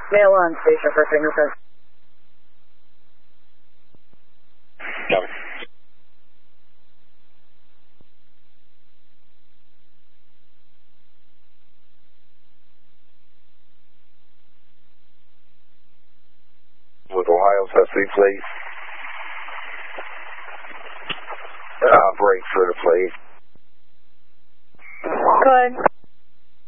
Mail on station for fingerprint. Copy. With Ohio suspect, please. Break for the plate. Go ahead.